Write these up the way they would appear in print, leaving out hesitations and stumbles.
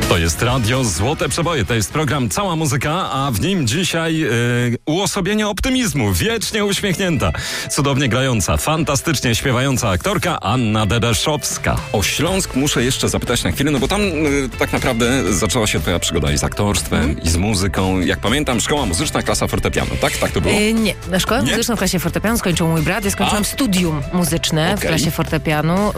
To jest Radio Złote Przeboje, to jest program Cała Muzyka, a w nim dzisiaj uosobienie optymizmu, wiecznie uśmiechnięta, cudownie grająca, fantastycznie śpiewająca aktorka Anna Dedeszowska. O Śląsk muszę jeszcze zapytać na chwilę, no bo tam tak naprawdę zaczęła się twoja przygoda i z aktorstwem, i z muzyką. Jak pamiętam, szkoła muzyczna, klasa fortepianu, tak? Tak to było? Nie, na szkołę muzyczną w klasie fortepianu skończył mój brat, ja skończyłam studium muzyczne w klasie fortepianu.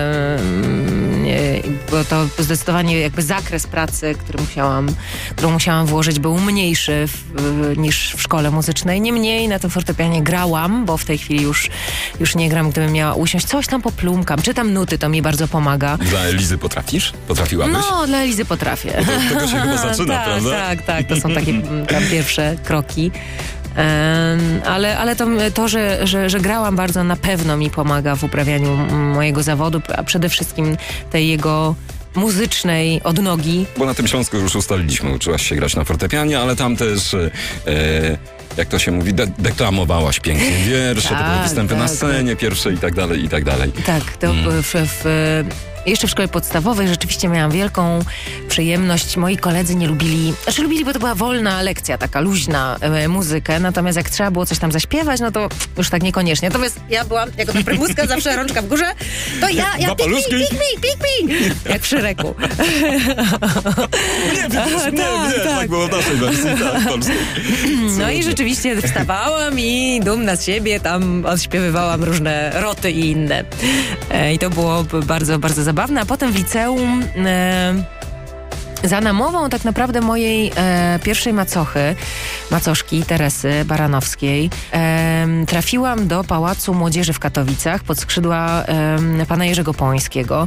Bo to zdecydowanie jakby zakres pracy, którą musiałam włożyć, był mniejszy niż w szkole muzycznej. Niemniej na tym fortepianie grałam, bo w tej chwili już nie gram. Gdybym miała usiąść, coś tam poplumkam, czytam nuty, to mi bardzo pomaga. Dla Elizy potrafisz? Potrafiłabyś? No, dla Elizy potrafię. Bo to tego się chyba zaczyna, prawda? Tak, to są takie tam pierwsze kroki. Ale to że grałam bardzo na pewno mi pomaga w uprawianiu mojego zawodu, a przede wszystkim tej jego muzycznej odnogi. Bo na tym Śląsku już ustaliliśmy, uczyłaś się grać na fortepianie, ale tam też, jak to się mówi, deklamowałaś pięknie wiersze, to były występy na scenie pierwsze i tak dalej, i tak dalej. Tak, to jeszcze w szkole podstawowej rzeczywiście miałam wielką przyjemność. Moi koledzy nie lubili, bo to była wolna lekcja, taka luźna muzykę, natomiast jak trzeba było coś tam zaśpiewać, no to już tak niekoniecznie. Natomiast ja byłam jako ta prymuska, zawsze rączka w górze, to ja pik mi, jak w Szreku. Nie, tak było w naszej wersji, tak, polskiej. No i rzeczywiście wstawałam i dumna z siebie tam odśpiewywałam różne roty i inne. I to było bardzo, bardzo zabawne, a potem w liceum za namową tak naprawdę mojej pierwszej macoszki Teresy Baranowskiej trafiłam do Pałacu Młodzieży w Katowicach pod skrzydła pana Jerzego Pońskiego.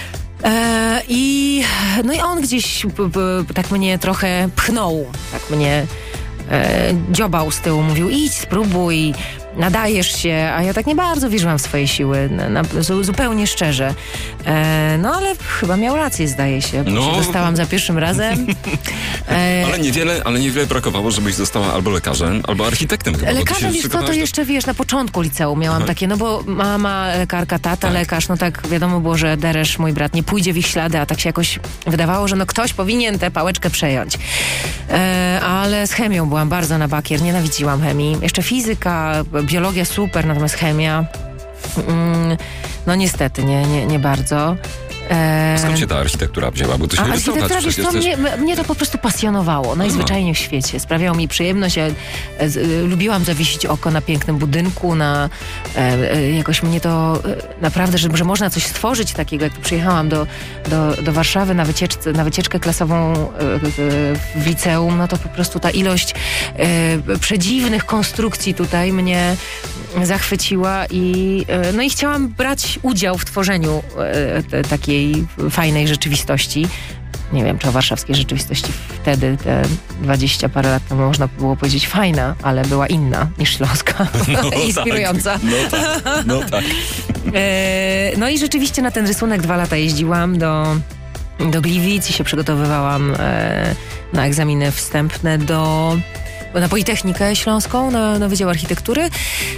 I on gdzieś tak mnie trochę pchnął, tak mnie dziobał z tyłu, mówił: idź, spróbuj, nadajesz się, a ja tak nie bardzo wierzyłam w swoje siły, zupełnie szczerze. No ale chyba miał rację, zdaje się, bo się dostałam za pierwszym razem. Ale niewiele brakowało, żebyś została albo lekarzem, albo architektem. Chyba, lekarzem, wiesz co, to jeszcze na początku liceum miałam takie, no bo mama lekarka, tata lekarz, no tak wiadomo było, że Deresz, mój brat, nie pójdzie w ich ślady, a tak się jakoś wydawało, że ktoś powinien tę pałeczkę przejąć. Ale z chemią byłam bardzo na bakier, nienawidziłam chemii. Jeszcze fizyka, biologia super, natomiast chemia no niestety nie bardzo. Skąd się ta architektura wzięła? Bo to się architektura, wiesz co, mnie to po prostu pasjonowało najzwyczajniej w świecie. Sprawiało mi przyjemność. Ja lubiłam zawiesić oko na pięknym budynku, jakoś mnie to naprawdę, że można coś stworzyć takiego. Jak przyjechałam do Warszawy na wycieczkę klasową w liceum, no to po prostu ta ilość przedziwnych konstrukcji tutaj mnie zachwyciła i chciałam brać udział w tworzeniu takiej fajnej rzeczywistości. Nie wiem, czy o warszawskiej rzeczywistości wtedy, te 20 parę lat temu, można było powiedzieć fajna, ale była inna niż śląska. Inspirująca. No tak. No i rzeczywiście na ten rysunek 2 lata jeździłam do Gliwic i się przygotowywałam na egzaminy wstępne na Politechnikę Śląską, na Wydział Architektury.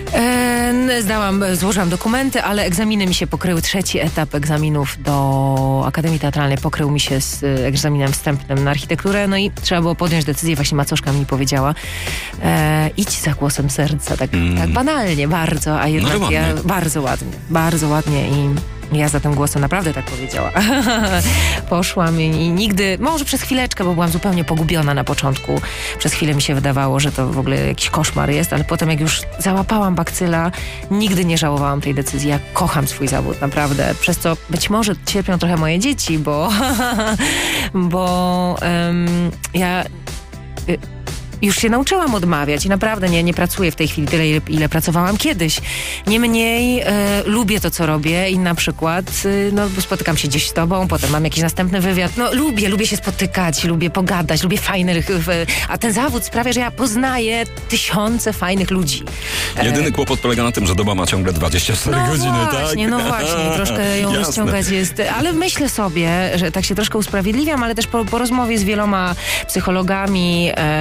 Złożyłam dokumenty, ale egzaminy mi się pokryły. 3. etap egzaminów do Akademii Teatralnej pokrył mi się z egzaminem wstępnym na architekturę. No i trzeba było podjąć decyzję. Właśnie macoszka mi powiedziała: idź za głosem serca. Tak banalnie, bardzo, a jednak bardzo ładnie i ja za tym głosem naprawdę tak powiedziała. Poszłam i nigdy, może przez chwileczkę, bo byłam zupełnie pogubiona na początku. Przez chwilę mi się wydawało, że to w ogóle jakiś koszmar jest, ale potem jak już załapałam bakcyla, nigdy nie żałowałam tej decyzji. Ja kocham swój zawód, naprawdę. Przez co być może cierpią trochę moje dzieci, bo ja już się nauczyłam odmawiać i naprawdę nie pracuję w tej chwili tyle, ile pracowałam kiedyś. Niemniej lubię to, co robię i na przykład spotykam się gdzieś z tobą, potem mam jakiś następny wywiad. Lubię się spotykać, lubię pogadać, lubię fajnych, a ten zawód sprawia, że ja poznaję tysiące fajnych ludzi. Jedyny kłopot polega na tym, że doba ma ciągle 24 godziny, tak? No właśnie, troszkę ją rozciągać jest. Ale myślę sobie, że tak się troszkę usprawiedliwiam, ale też po rozmowie z wieloma psychologami, coachami,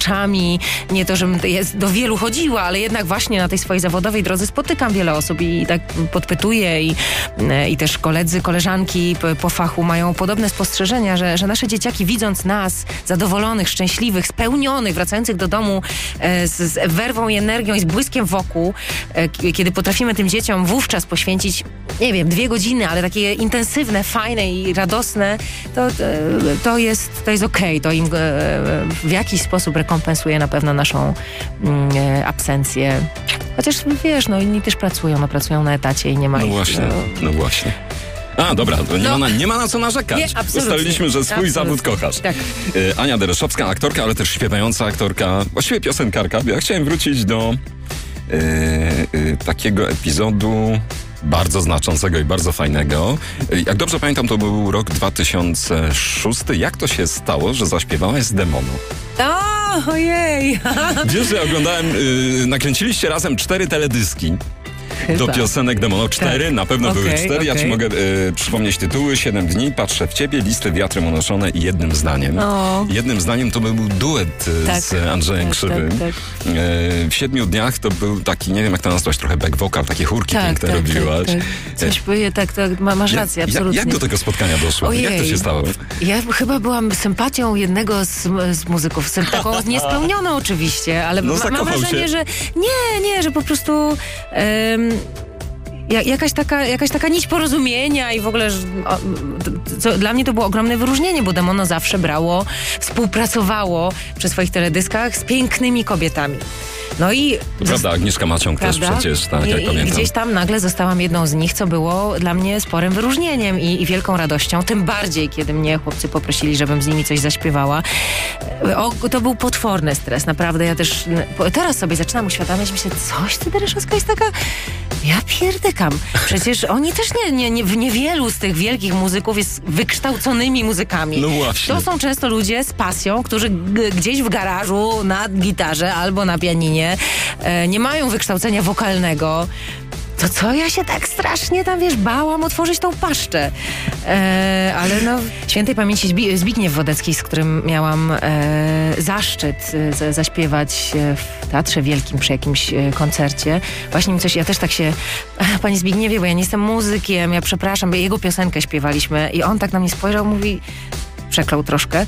słuchaczami. Nie to, żebym do wielu chodziła, ale jednak właśnie na tej swojej zawodowej drodze spotykam wiele osób i tak podpytuję i też koledzy, koleżanki po fachu mają podobne spostrzeżenia, że nasze dzieciaki, widząc nas zadowolonych, szczęśliwych, spełnionych, wracających do domu z werwą i energią i z błyskiem wokół, kiedy potrafimy tym dzieciom wówczas poświęcić, nie wiem, 2 godziny, ale takie intensywne, fajne i radosne, to jest okej. To im w jakiś sposób rekompensuje na pewno naszą absencję. Chociaż wiesz, inni też pracują na etacie i nie ma no ich. No właśnie. A, dobra, to nie ma na co narzekać. Nie, ustaliliśmy, że swój zawód kochasz. Tak. Ania Dereszowska, aktorka, ale też śpiewająca aktorka, właściwie piosenkarka. Ja chciałem wrócić do takiego epizodu bardzo znaczącego i bardzo fajnego. Jak dobrze pamiętam, to był rok 2006. Jak to się stało, że zaśpiewałaś z Demonu? Ojej! Wiesz, że oglądałem, nakręciliście razem 4 teledyski. Chyba. Do piosenek Demono 4, tak. Na pewno były 4. Ja ci mogę przypomnieć tytuły: 7 dni, Patrzę w ciebie, Listy wiatrem unoszone i Jednym zdaniem. Jednym zdaniem to był duet z Andrzejem Krzywym. Tak. W 7 dniach to był taki, nie wiem jak to nazwać, trochę back vocal, takie chórki piękne robiłaś. Coś masz rację, absolutnie. Jak do tego spotkania doszło? Ojej. Jak to się stało? Ja chyba byłam sympatią jednego z muzyków, taką niespełnioną oczywiście, ale mam wrażenie, że nie, że po prostu jakaś taka nić porozumienia i w ogóle dla mnie to było ogromne wyróżnienie, bo Demono zawsze współpracowało przy swoich teledyskach z pięknymi kobietami. No i... Prawda, Agnieszka Maciąg też przecież, tak, jak pamiętam. I gdzieś tam nagle zostałam jedną z nich, co było dla mnie sporym wyróżnieniem i wielką radością. Tym bardziej, kiedy mnie chłopcy poprosili, żebym z nimi coś zaśpiewała. To był potworny stres, naprawdę. Ja też teraz sobie zaczynam uświadamiać, myślę, coś ty, Dereszowska, jest taka... Ja pierdykam. Przecież oni też niewielu z tych wielkich muzyków jest wykształconymi muzykami. No właśnie. To są często ludzie z pasją, którzy gdzieś w garażu na gitarze albo na pianinie nie mają wykształcenia wokalnego. To co ja się tak strasznie tam, bałam otworzyć tą paszczę. Ale świętej pamięci Zbigniew Wodecki, z którym miałam zaszczyt zaśpiewać w Teatrze Wielkim przy jakimś koncercie. Właśnie mi coś, ja też tak się... Panie Zbigniewie, bo ja nie jestem muzykiem, ja przepraszam, bo jego piosenkę śpiewaliśmy i on tak na mnie spojrzał, mówi... Przeklął troszkę.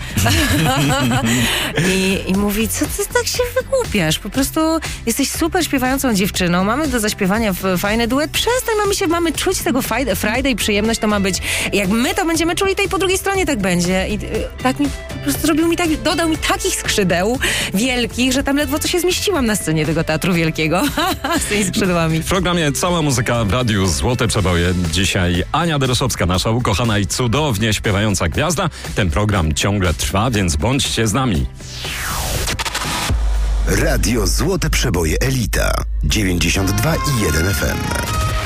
I mówi, co ty tak się wygłupiasz? Po prostu jesteś super śpiewającą dziewczyną, mamy do zaśpiewania fajny duet, przestań, mamy czuć tego frajdę i przyjemność, to ma być. Jak my to będziemy czuli, to i po drugiej stronie tak będzie. I tak mi po prostu dodał mi takich skrzydeł wielkich, że tam ledwo co się zmieściłam na scenie tego Teatru Wielkiego z tymi skrzydłami. W programie Cała Muzyka w Radiu Złote Przeboje. Dzisiaj Ania Dereszowska, nasza ukochana i cudownie śpiewająca gwiazda. Ten program ciągle trwa, więc bądźcie z nami. Radio Złote Przeboje Elita 92,1 FM.